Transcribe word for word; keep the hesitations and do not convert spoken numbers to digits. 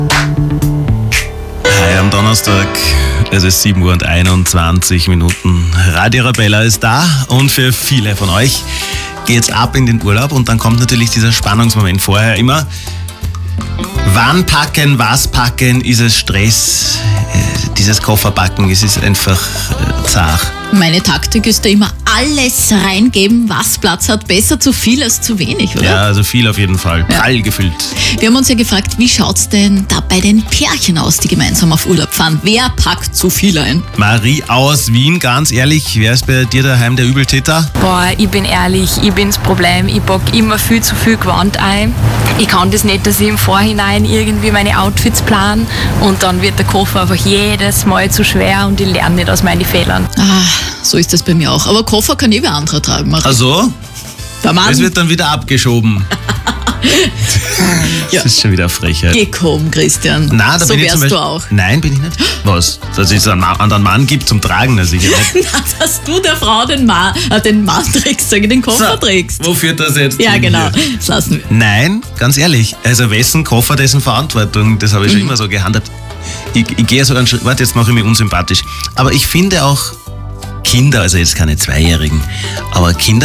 Hi am Donnerstag, es ist sieben Uhr und einundzwanzig Minuten. Radio Arabella ist da und für viele von euch geht's ab in den Urlaub und dann kommt natürlich dieser Spannungsmoment vorher immer. Wann packen, was packen, ist es Stress, dieses Kofferpacken, es ist einfach äh, zart. Meine Taktik ist da immer alles reingeben, was Platz hat. Besser zu viel als zu wenig, oder? Ja, also viel auf jeden Fall, prall ja. gefüllt. Wir haben uns ja gefragt, wie schaut's denn da bei den Pärchen aus, die gemeinsam auf Urlaub fahren? Wer packt zu viel ein? Marie aus Wien, ganz ehrlich, wer ist bei dir daheim der Übeltäter? Boah, ich bin ehrlich, ich bin's Problem. Ich pack immer viel zu viel Gewand ein. Ich kann das nicht, dass ich im Vorhinein irgendwie meine Outfits plan und dann wird der Koffer einfach jedes Mal zu schwer und ich lerne nicht aus meinen Fehlern. Ah, so ist das bei mir auch. Aber Koffer kann eh wer andere tragen, Marie. Ach so? Der Mann. Es wird dann wieder abgeschoben. Das Ja. ist schon wieder Frechheit. Geh komm, Christian. Nein, da so bin ich wärst zum Beispiel, du auch. Nein, bin ich nicht. Was? Dass es einen anderen Mann gibt zum Tragen, na sicher nicht. Na, dass du der Frau den Mann, äh, den Mann trägst, sag ich, den Koffer So, trägst. wo führt das jetzt Ja, hin genau. hier? Das lassen wir. Nein, ganz ehrlich. Also wessen Koffer, dessen Verantwortung. Das habe ich schon immer so gehandhabt. Ich, ich gehe so einen Schritt, warte, jetzt mache ich mich unsympathisch. Aber ich finde auch Kinder, also jetzt keine Zweijährigen, aber Kinder